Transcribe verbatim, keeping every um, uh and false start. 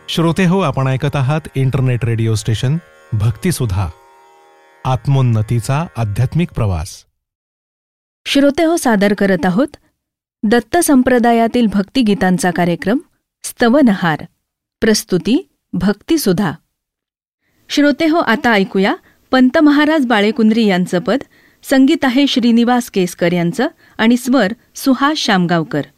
श्रोते हो, आपण ऐकत आहात इंटरनेट रेडिओ स्टेशन भक्तिसुधा, आत्मोन्नतीचा आध्यात्मिक प्रवास. श्रोते हो, सादर करत आहोत दत्त संप्रदायातील भक्तिगीतांचा कार्यक्रम स्तवनहार. प्रस्तुती भक्तिसुधा. श्रोते हो, आता ऐकूया पंत महाराज बाळेकुंद्री यांचं पद. संगीत आहे श्रीनिवास केसकर यांचं आणि स्वर सुहास शामगावकर.